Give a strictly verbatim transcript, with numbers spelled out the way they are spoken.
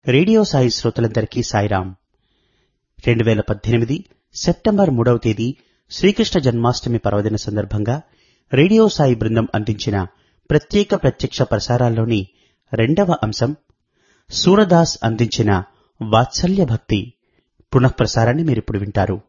Radio Sai శ్రోతలందరికీ సాయిరాం. రెండు వేల పద్దెనిమిది సెప్టెంబర్ మూడవ తేదీ శ్రీకృష్ణ జన్మాష్టమి పర్వదిన సందర్భంగా రేడియో సాయి బృందం అందించిన ప్రత్యేక ప్రత్యక్ష ప్రసారాల్లోని రెండవ అంశం సూరదాస్ అందించిన వాత్సల్య భక్తి పునఃప్రసారాన్ని మీరిప్పుడు వింటారు.